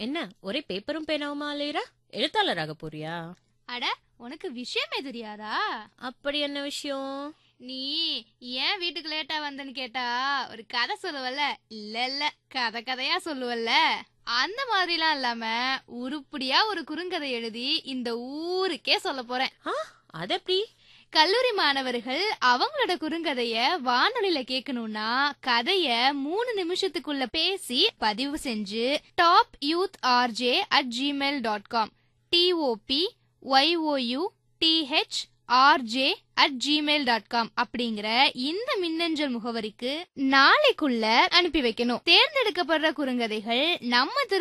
என்ன ஒரே பேப்பரும் பேனாவுமா அலையிற? எழுத்தாளராக போறியா? அட, உனக்கு விஷயமே தெரியாதா? அப்படி என்ன விஷயம்? நீ ஏன் வீட்டுக்கு லேட்டா வந்தன்னு கேட்டா ஒரு கதை சொல்லுவல்ல? இல்ல கதை கதையா சொல்லுவல்ல? அந்த மாதிரிலாம் இல்லாம உருப்படியா ஒரு குறுங்கதை எழுதி இந்த ஊருக்கே சொல்ல போறேன். அது எப்படி? கல்லூரி மாணவர்கள் அவங்களோட குறுங்கதைய வானொலியில கேட்கணும்னா கதைய 3 நிமிஷத்துக்குள்ள பேசி பதிவு செஞ்சு topyouthrj@gmail.com topyouthrj@gmail.com அப்படிங்கிற இந்த மின்னஞ்சல் முகவரிக்கு நாளைக்குள்ள அனுப்பி வைக்கணும். தேர்ந்தெடுக்கப்படுற குறுங்கதைகள் நம்ம